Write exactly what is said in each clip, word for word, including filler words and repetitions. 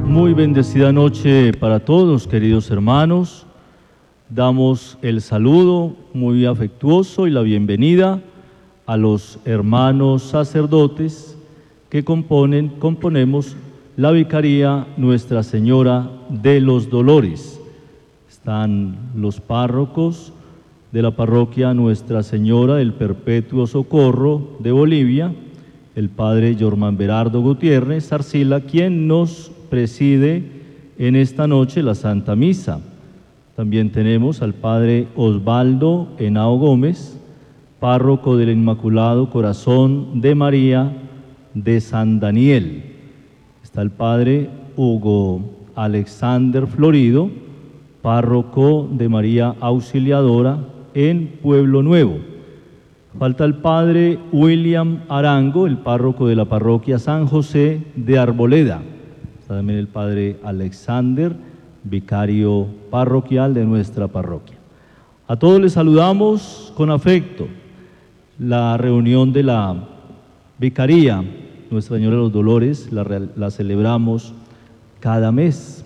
Muy bendecida noche para todos, queridos hermanos. Damos el saludo muy afectuoso y la bienvenida a los hermanos sacerdotes que componen, componemos la Vicaría Nuestra Señora de los Dolores. Están los párrocos de la parroquia Nuestra Señora del Perpetuo Socorro de Bolivia, el padre Yorman Berardo Gutiérrez Arcila, quien nos preside en esta noche la Santa Misa. También tenemos al padre Osvaldo Henao Gómez, párroco del Inmaculado Corazón de María de San Daniel. Está el padre Hugo Alexander Florido, párroco de María Auxiliadora en Pueblo Nuevo. Falta el padre William Arango, el párroco de la parroquia San José de Arboleda. Está también el padre Alexander, vicario parroquial de nuestra parroquia. A todos les saludamos con afecto. La reunión de la Vicaría Nuestra Señora de los Dolores la, la celebramos cada mes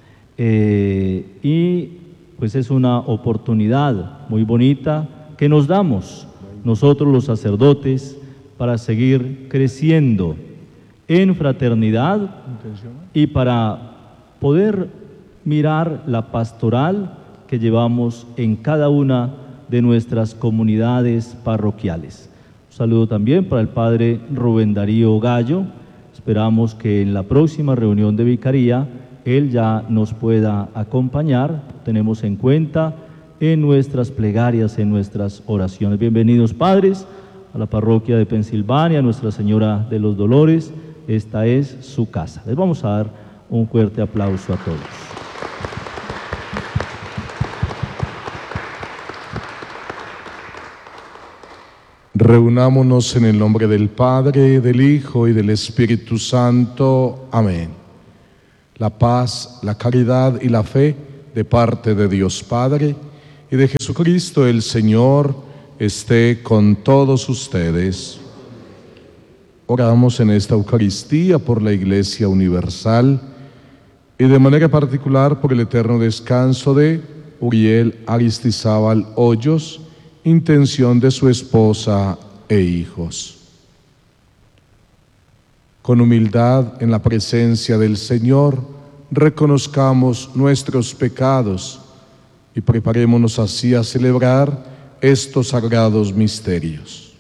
eh, y pues es una oportunidad muy bonita que nos damos nosotros los sacerdotes para seguir creciendo en fraternidad y para poder mirar la pastoral que llevamos en cada una de nuestras comunidades parroquiales. Un saludo también para el padre Rubén Darío Gallo. Esperamos que en la próxima reunión de Vicaría él ya nos pueda acompañar. Tenemos en cuenta en nuestras plegarias, en nuestras oraciones. Bienvenidos, padres, a la parroquia de Pensilvania, Nuestra Señora de los Dolores. Esta es su casa. Les vamos a dar un fuerte aplauso a todos. Reunámonos en el nombre del Padre, del Hijo y del Espíritu Santo. Amén. La paz, la caridad y la fe de parte de Dios Padre y de Jesucristo el Señor esté con todos ustedes. Oramos en esta Eucaristía por la Iglesia Universal y de manera particular por el eterno descanso de Uriel Aristizábal Hoyos, intención de su esposa e hijos. Con humildad en la presencia del Señor, reconozcamos nuestros pecados y preparémonos así a celebrar estos sagrados misterios.